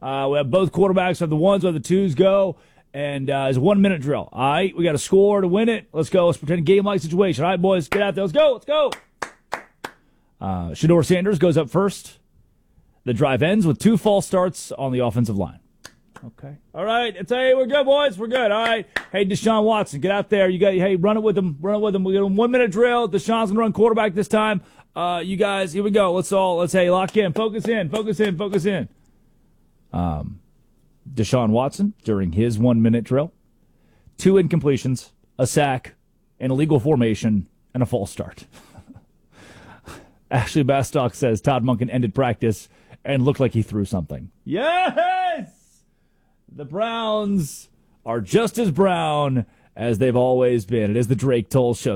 We have both quarterbacks have the ones or the twos go, and it's a 1 minute drill. All right, we got to score to win it. Let's go. Let's pretend a game like situation. All right, boys, get out there. Let's go. Let's go. Shedeur Sanders goes up first. The drive ends with 2 false starts on the offensive line. Okay. All right. Hey, we're good, boys. We're good. All right. Hey, Deshaun Watson, get out there. Hey, run it with them. Run it with them. We got a 1 minute drill. Deshaun's gonna run quarterback this time. You guys, here we go. Let's lock in. Focus in. Deshaun Watson during his 1 minute drill, 2 incompletions, a sack, an illegal formation, and a false start. Ashley Bastock says Todd Monken ended practice and looked like he threw something. Yes! The Browns are just as brown as they've always been. It is the Drake Toll Show.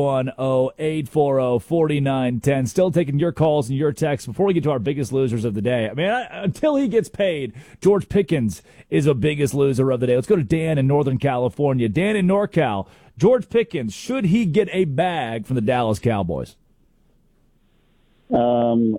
310-840-4910. Still taking your calls and your texts before we get to our biggest losers of the day. I mean, until he gets paid, George Pickens is a biggest loser of the day. Let's go to Dan in Northern California. Dan in NorCal. George Pickens, should he get a bag from the Dallas Cowboys? Can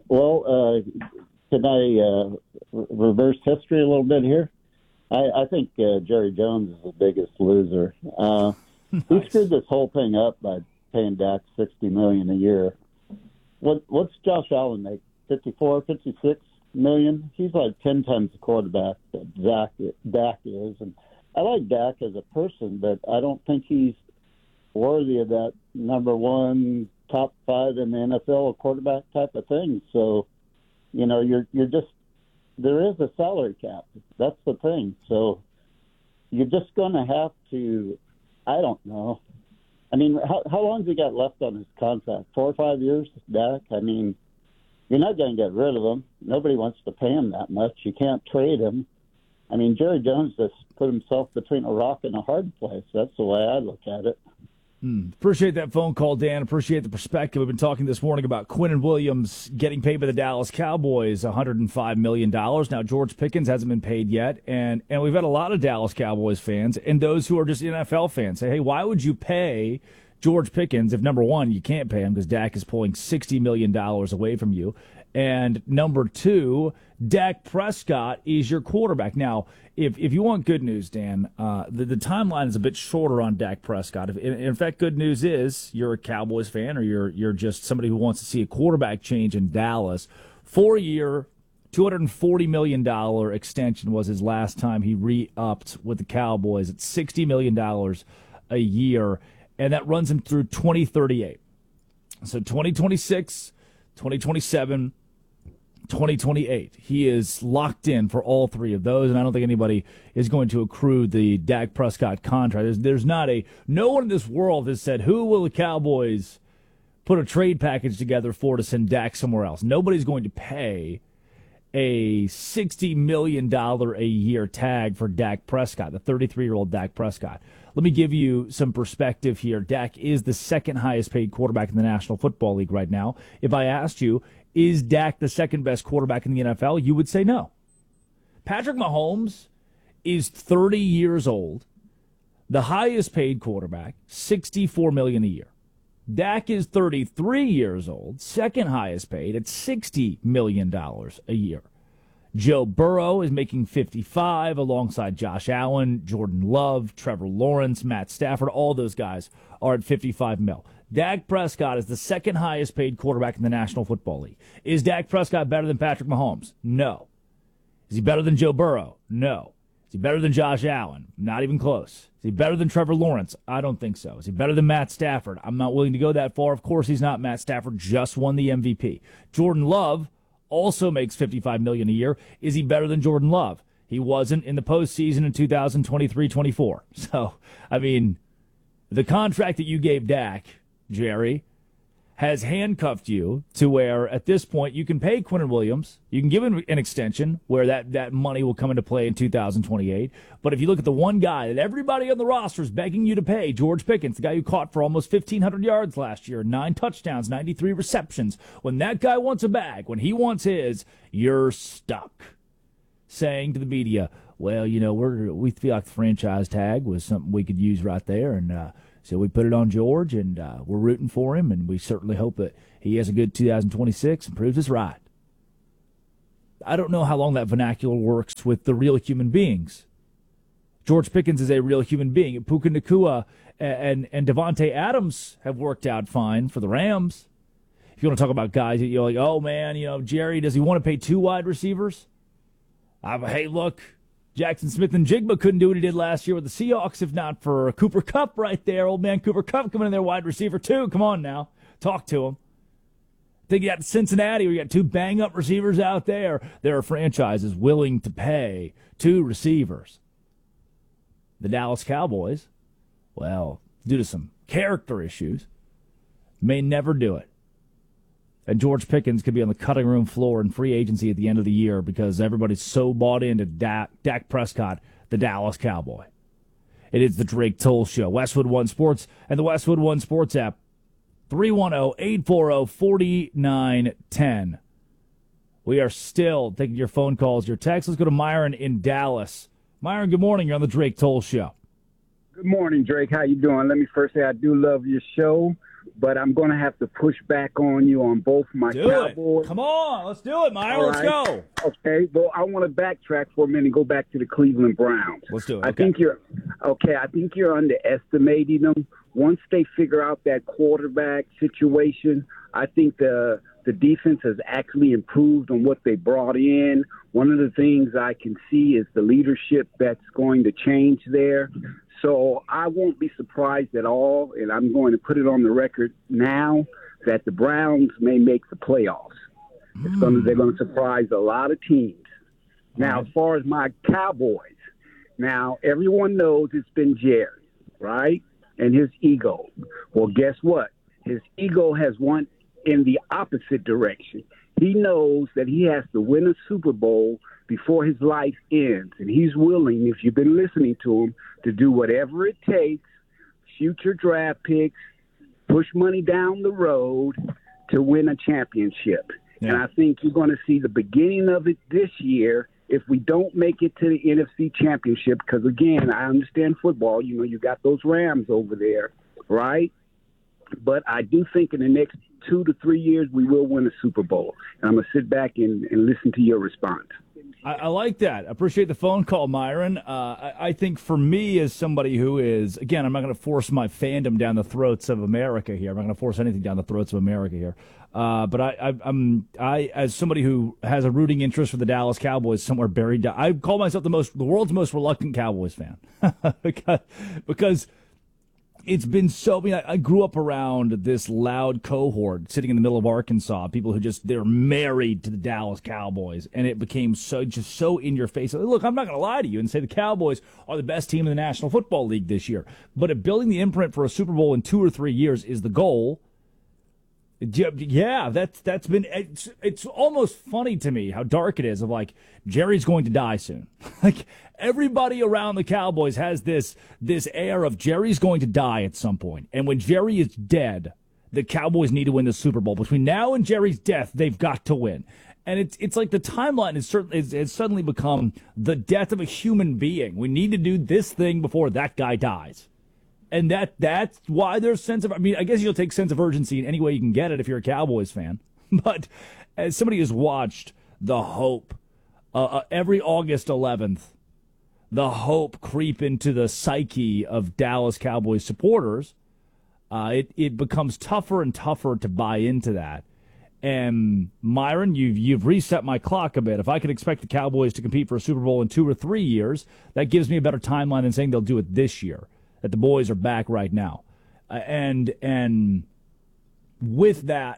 I reverse history a little bit here? I think Jerry Jones is the biggest loser. Nice. He screwed this whole thing up by paying Dak $60 million a year. What's Josh Allen make? 54, 56 million? He's like 10 times the quarterback that Dak is. And I like Dak as a person, but I don't think he's worthy of that number 1, top 5 in the NFL quarterback type of thing. So, you're just. There is a salary cap. That's the thing. So you're just going to have to, I don't know. I mean, how long has he got left on his contract? 4 or 5 years, Dak? I mean, you're not going to get rid of him. Nobody wants to pay him that much. You can't trade him. I mean, Jerry Jones just put himself between a rock and a hard place. That's the way I look at it. Appreciate that phone call, Dan. Appreciate the perspective. We've been talking this morning about Quinnen Williams getting paid by the Dallas Cowboys $105 million. Now, George Pickens hasn't been paid yet, and we've had a lot of Dallas Cowboys fans and those who are just NFL fans say, hey, why would you pay George Pickens if, number 1, you can't pay him because Dak is pulling $60 million away from you, and number 2, Dak Prescott is your quarterback. Now, if you want good news, Dan, the timeline is a bit shorter on Dak Prescott. In fact, good news is you're a Cowboys fan or you're just somebody who wants to see a quarterback change in Dallas. 4-year, $240 million extension was his last time he re-upped with the Cowboys. It's $60 million a year, and that runs him through 2038. So 2026, 2027, 2028. He is locked in for all 3 of those, and I don't think anybody is going to accrue the Dak Prescott contract. No one in this world has said, who will the Cowboys put a trade package together for to send Dak somewhere else? Nobody's going to pay a $60 million a year tag for Dak Prescott, the 33-year-old Dak Prescott. Let me give you some perspective here. Dak is the second highest paid quarterback in the National Football League right now. If I asked you, is Dak the second best quarterback in the NFL? You would say no. Patrick Mahomes is 30 years old, the highest paid quarterback, $64 million a year. Dak is 33 years old, second highest paid at $60 million a year. Joe Burrow is making 55 alongside Josh Allen, Jordan Love, Trevor Lawrence, Matt Stafford. All those guys are at 55 mil. Dak Prescott is the second highest paid quarterback in the National Football League. Is Dak Prescott better than Patrick Mahomes? No. Is he better than Joe Burrow? No. Is he better than Josh Allen? Not even close. Is he better than Trevor Lawrence? I don't think so. Is he better than Matt Stafford? I'm not willing to go that far. Of course he's not. Matt Stafford just won the MVP. Jordan Love also makes $55 million a year. Is he better than Jordan Love? He wasn't in the postseason in 2023-24. So, I mean, the contract that you gave Dak, Jerry, has handcuffed you to where at this point you can pay Quinnen Williams. You can give him an extension where that money will come into play in 2028. But if you look at the one guy that everybody on the roster is begging you to pay, George Pickens, the guy who caught for almost 1,500 yards last year, 9 touchdowns, 93 receptions. When that guy wants a bag, when he wants his, you're stuck. Saying to the media, well, we feel like the franchise tag was something we could use right there, and so we put it on George, and we're rooting for him, and we certainly hope that he has a good 2026 and proves us right. I don't know how long that vernacular works with the real human beings. George Pickens is a real human being. Puka Nacua and Devontae Adams have worked out fine for the Rams. If you want to talk about guys that you're like, oh, man, Jerry, does he want to pay 2 wide receivers? Hey, look, Jackson Smith and Jigba couldn't do what he did last year with the Seahawks if not for Cooper Kupp right there. Old man Cooper Kupp coming in there, wide receiver, too. Come on now. Talk to him. Then you got Cincinnati, where you got 2 bang-up receivers out there. There are franchises willing to pay 2 receivers. The Dallas Cowboys, well, due to some character issues, may never do it. And George Pickens could be on the cutting room floor in free agency at the end of the year because everybody's so bought into Dak Prescott, the Dallas Cowboy. It is the Drake Toll Show. Westwood One Sports and the Westwood One Sports app. 310-840-4910. We are still taking your phone calls, your texts. Let's go to Myron in Dallas. Myron, good morning. You're on the Drake Toll Show. Good morning, Drake. How you doing? Let me first say I do love your show, but I'm going to have to push back on you on both my Cowboys. Come on. Let's do it, Myron. Let's go. Okay. Well, I want to backtrack for a minute and go back to the Cleveland Browns. Let's do it. I think you're underestimating them. Once they figure out that quarterback situation, I think the defense has actually improved on what they brought in. One of the things I can see is the leadership that's going to change there. So I won't be surprised at all, and I'm going to put it on the record now, that the Browns may make the playoffs. They're going to surprise a lot of teams. Now, as far as my Cowboys, now everyone knows it's been Jerry, right? And his ego. Well, guess what? His ego has went in the opposite direction. He knows that he has to win a Super Bowl before his life ends. And he's willing, if you've been listening to him, to do whatever it takes, future draft picks, push money down the road to win a championship. Yeah. And I think you're going to see the beginning of it this year if we don't make it to the NFC Championship, because, again, I understand football. You got those Rams over there, right? But I do think in the next 2 to 3 years we will win a Super Bowl. And I'm going to sit back and listen to your response. I like that. I appreciate the phone call, Myron. I think for me, as somebody who is, again, I'm not going to force my fandom down the throats of America here. I'm not going to force anything down the throats of America here. But I, as somebody who has a rooting interest for the Dallas Cowboys somewhere buried down, I call myself the world's most reluctant Cowboys fan because it's been so. I grew up around this loud cohort sitting in the middle of Arkansas, people who they're married to the Dallas Cowboys, and it became so in your face. Look, I'm not going to lie to you and say the Cowboys are the best team in the National Football League this year, but if building the imprint for a Super Bowl in 2 or 3 years is the goal. Yeah, that's been. It's almost funny to me how dark it is. Of like, Jerry's going to die soon. Like, everybody around the Cowboys has this air of Jerry's going to die at some point, and when Jerry is dead, the Cowboys need to win the Super Bowl. Between now and Jerry's death, they've got to win. And it's like the timeline has suddenly become the death of a human being. We need to do this thing before that guy dies. And that's why there's sense of, I guess you'll take sense of urgency in any way you can get it if you're a Cowboys fan. But as somebody who's watched the hope, every August 11th, the hope creep into the psyche of Dallas Cowboys supporters, it becomes tougher and tougher to buy into that. And Myron, you've reset my clock a bit. If I could expect the Cowboys to compete for a Super Bowl in 2 or 3 years, that gives me a better timeline than saying they'll do it this year. That the boys are back right now, and with that,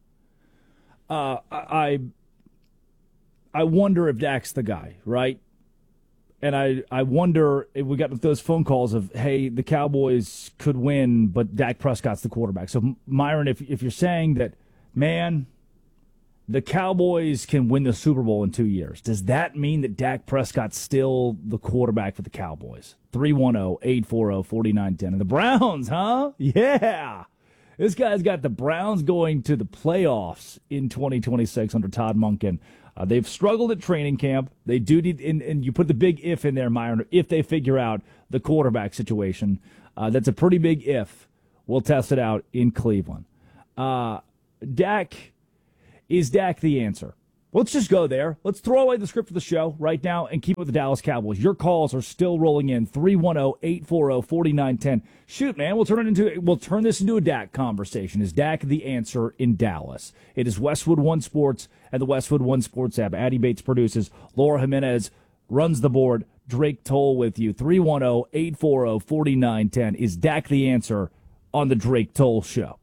I wonder if Dak's the guy, right? And I wonder if we got those phone calls of, hey, the Cowboys could win, but Dak Prescott's the quarterback. So Myron, if you're saying that, man, the Cowboys can win the Super Bowl in 2 years, does that mean that Dak Prescott's still the quarterback for the Cowboys? 310-840-4910. And the Browns, huh? Yeah. This guy's got the Browns going to the playoffs in 2026 under Todd Monken. They've struggled at training camp. They do need, and you put the big if in there, Myron, if they figure out the quarterback situation. That's a pretty big if. We'll test it out in Cleveland. Dak... Is Dak the answer? Let's just go there. Let's throw away the script of the show right now and keep it with the Dallas Cowboys. Your calls are still rolling in. 310-840-4910. Shoot, man, we'll turn this into a Dak conversation. Is Dak the answer in Dallas? It is Westwood One Sports and the Westwood One Sports app. Addie Bates produces. Laura Jimenez runs the board. Drake Toll with you. 310-840-4910. Is Dak the answer on the Drake Toll Show?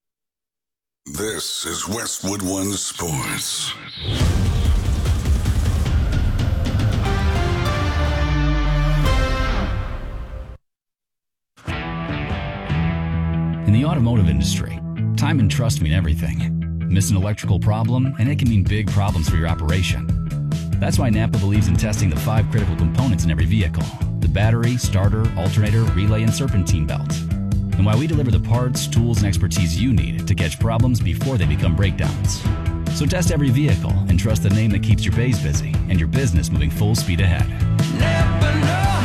This is Westwood One Sports. In the automotive industry, time and trust mean everything. Miss an electrical problem, and it can mean big problems for your operation. That's why Napa believes in testing the 5 critical components in every vehicle: the battery, starter, alternator, relay, and serpentine belt. And why we deliver the parts, tools, and expertise you need to catch problems before they become breakdowns. So test every vehicle and trust the name that keeps your bays busy and your business moving full speed ahead. Never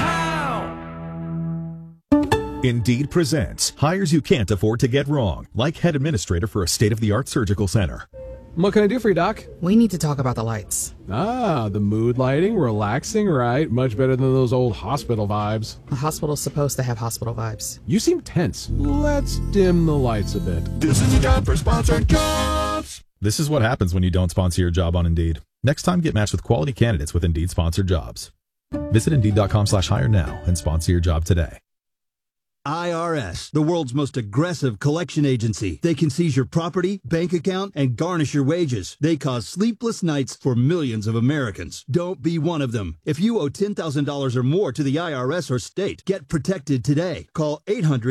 know how. Indeed presents hires you can't afford to get wrong, like head administrator for a state-of-the-art surgical center. What can I do for you, Doc? We need to talk about the lights. Ah, the mood lighting, relaxing, right? Much better than those old hospital vibes. A hospital's supposed to have hospital vibes. You seem tense. Let's dim the lights a bit. This is your time for sponsored jobs. This is what happens when you don't sponsor your job on Indeed. Next time, get matched with quality candidates with Indeed sponsored jobs. Visit Indeed.com/hire now and sponsor your job today. IRS, the world's most aggressive collection agency. They can seize your property, bank account, and garnish your wages. They cause sleepless nights for millions of Americans. Don't be one of them. If you owe $10,000 or more to the IRS or state, get protected today. Call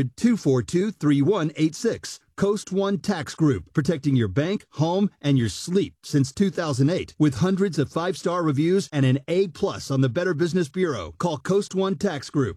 800-242-3186. Coast One Tax Group, protecting your bank, home, and your sleep since 2008. With hundreds of 5-star reviews and an A+ on the Better Business Bureau. Call Coast One Tax Group,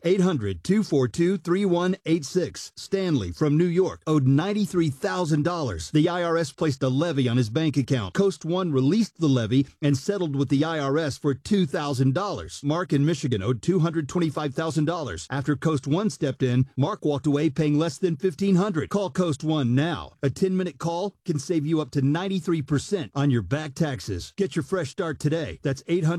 800-242-3186. Stanley from New York owed $93,000. The IRS placed a levy on his bank account. Coast One released the levy and settled with the IRS for $2,000. Mark in Michigan owed $225,000. After Coast One stepped in, Mark walked away paying less than $1,500. Call Coast One now. A 10-minute call can save you up to 93% on your back taxes. Get your fresh start today. That's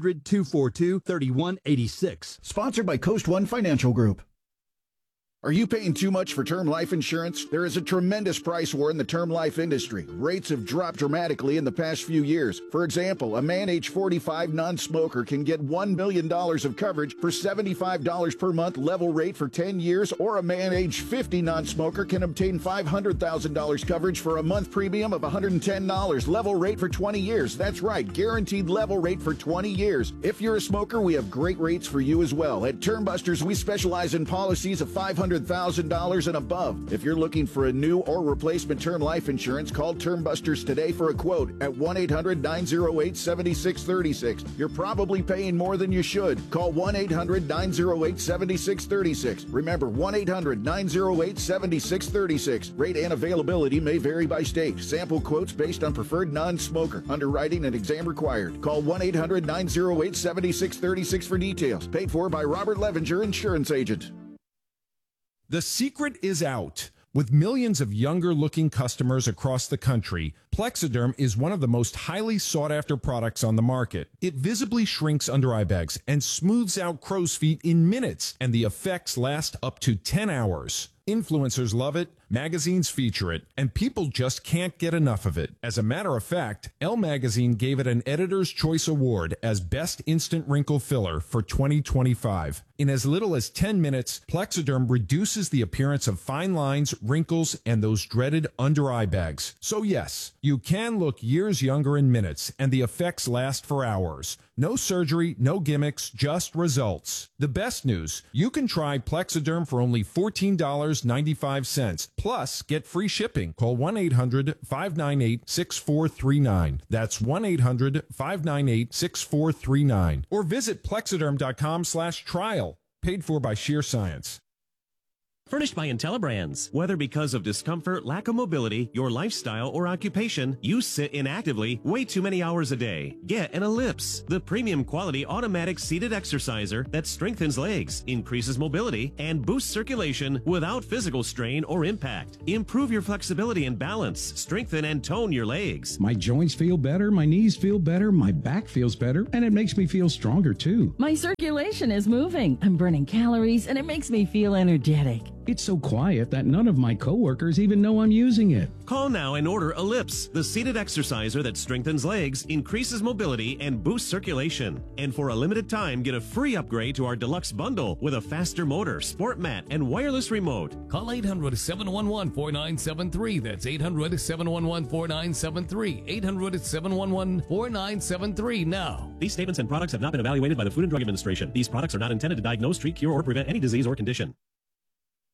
800-242-3186. Sponsored by Coast One Financial Group. Are you paying too much for term life insurance? There is a tremendous price war in the term life industry. Rates have dropped dramatically in the past few years. For example, a man age 45 non-smoker can get $1 million of coverage for $75 per month level rate for 10 years, or a man age 50 non-smoker can obtain $500,000 coverage for a month premium of $110 level rate for 20 years. That's right, guaranteed level rate for 20 years. If you're a smoker, we have great rates for you as well. At Term Busters, we specialize in policies of $500,000 and above. If you're looking for a new or replacement term life insurance, call Term Busters today for a quote at 1-800-908-7636. You're probably paying more than you should. Call 1-800-908-7636. Remember, 1-800-908-7636. Rate and availability may vary by state. Sample quotes based on preferred non-smoker. Underwriting and exam required. Call 1-800-908-7636 for details. Paid for by Robert Levenger, Insurance Agent. The secret is out. With millions of younger-looking customers across the country, Plexiderm is one of the most highly sought-after products on the market. It visibly shrinks under eye bags and smooths out crow's feet in minutes, and the effects last up to 10 hours. Influencers love it, magazines feature it, and people just can't get enough of it. As a matter of fact, Elle Magazine gave it an Editor's Choice Award as Best Instant Wrinkle Filler for 2025. In as little as 10 minutes, Plexiderm reduces the appearance of fine lines, wrinkles, and those dreaded under-eye bags. So yes, you can look years younger in minutes, and the effects last for hours. No surgery, no gimmicks, just results. The best news, you can try Plexiderm for only $14.95. Plus, get free shipping. Call 1-800-598-6439. That's 1-800-598-6439. Or visit Plexiderm.com/trial. Paid for by Sheer Science. Furnished by IntelliBrands. Whether because of discomfort, lack of mobility, your lifestyle, or occupation, you sit inactively way too many hours a day. Get an Ellipse, the premium quality automatic seated exerciser that strengthens legs, increases mobility, and boosts circulation without physical strain or impact. Improve your flexibility and balance, strengthen and tone your legs. My joints feel better, my knees feel better, my back feels better, and it makes me feel stronger too. My circulation is moving, I'm burning calories, and it makes me feel energetic. It's so quiet that none of my coworkers even know I'm using it. Call now and order Ellipse, the seated exerciser that strengthens legs, increases mobility, and boosts circulation. And for a limited time, get a free upgrade to our deluxe bundle with a faster motor, sport mat, and wireless remote. Call 800-711-4973. That's 800-711-4973. 800-711-4973 now. These statements and products have not been evaluated by the Food and Drug Administration. These products are not intended to diagnose, treat, cure, or prevent any disease or condition.